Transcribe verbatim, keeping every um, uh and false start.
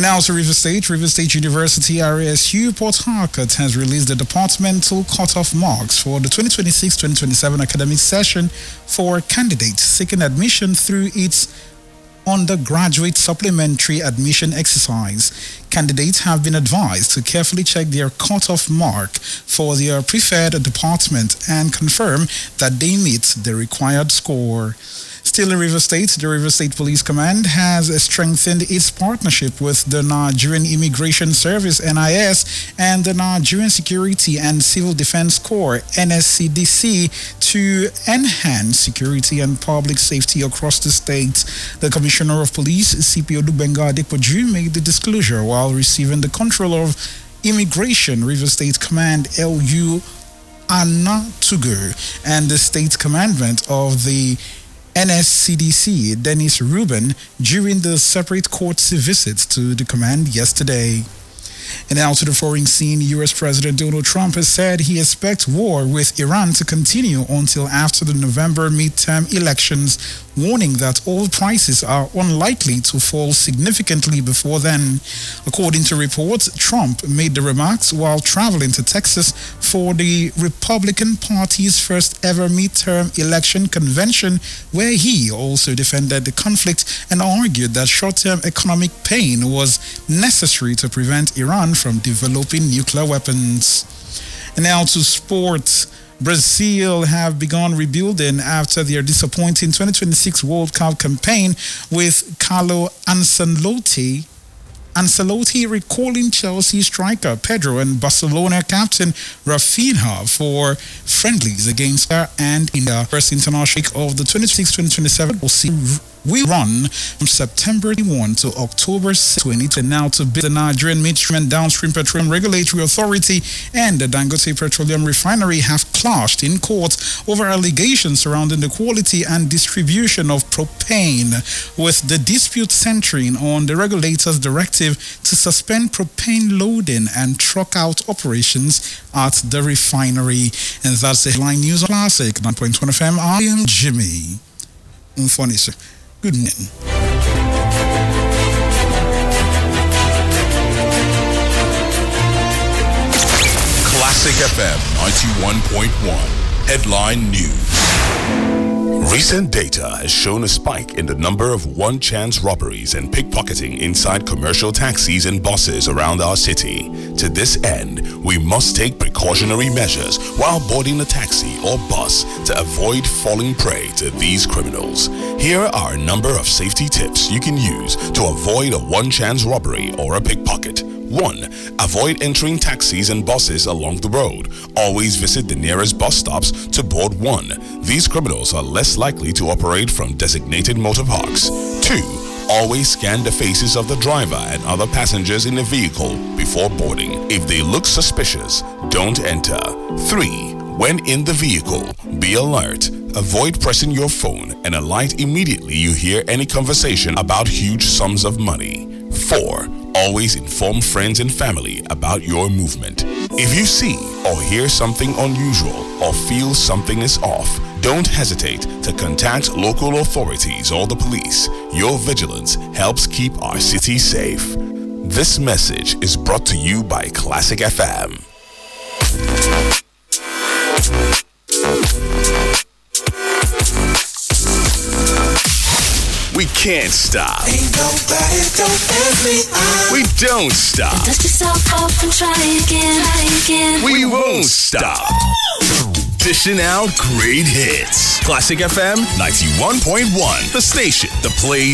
And now to River State. River State University R A S U Port Harcourt has released the departmental cutoff marks for the twenty twenty-six twenty twenty-seven academic session for candidates seeking admission through its undergraduate supplementary admission exercise. Candidates have been advised to carefully check their cutoff mark for their preferred department and confirm that they meet the required score. Still in River State, the River State Police Command has strengthened its partnership with the Nigerian Immigration Service N I S and the Nigerian Security and Civil Defense Corps N S C D C to enhance security and public safety across the state. The Commissioner of Police, C P Odugbenga Adepoju, made the disclosure while receiving the Controller of Immigration, River State Command L U Anna Tugu, and the State Commandant of the N S C D C, Dennis Rubin, during the separate court's visit to the command yesterday. And now to the foreign scene, U S President Donald Trump has said he expects war with Iran to continue until after the November midterm elections, warning that oil prices are unlikely to fall significantly before then. According to reports, Trump made the remarks while traveling to Texas for the Republican Party's first ever midterm election convention, where he also defended the conflict and argued that short-term economic pain was necessary to prevent Iran from developing nuclear weapons. And now to sports. Brazil have begun rebuilding after their disappointing twenty twenty-six World Cup campaign, with Carlo Ancelotti Ancelotti recalling Chelsea striker Pedro and Barcelona captain Rafinha for friendlies against her and in the first international of the twenty twenty-six twenty twenty-seven will run from September twenty-first to October twentieth. And now to the Nigerian Midstream and Downstream Petroleum Regulatory Authority and the Dangote Petroleum Refinery have clashed in court over allegations surrounding the quality and distribution of propane, with the dispute centering on the regulator's directive to suspend propane loading and truck out operations at the refinery. And that's the headline news on Classic nine point one F M. I am Jimmy Unfonisha. Good morning. Classic F M ninety-one point one. Headline News. Recent data has shown a spike in the number of one-chance robberies and pickpocketing inside commercial taxis and buses around our city. To this end, we must take precautionary measures while boarding a taxi or bus to avoid falling prey to these criminals. Here are a number of safety tips you can use to avoid a one-chance robbery or a pickpocket. one. Avoid entering taxis and buses along the road. Always visit the nearest bus stops to board one. These criminals are less likely to operate from designated motor parks. two. Always scan the faces of the driver and other passengers in the vehicle before boarding. If they look suspicious, don't enter. three. When in the vehicle, be alert. Avoid pressing your phone and alight immediately you hear any conversation about huge sums of money. four. Always inform friends and family about your movement. If you see or hear something unusual or feel something is off, don't hesitate to contact local authorities or the police. Your vigilance helps keep our city safe. This message is brought to you by Classic F M. We can't stop. Ain't nobody don't ask me out. We don't stop. Dust yourself off and try again, try again. We won't stop. Dishing out great hits. Classic F M ninety-one point one, the station that plays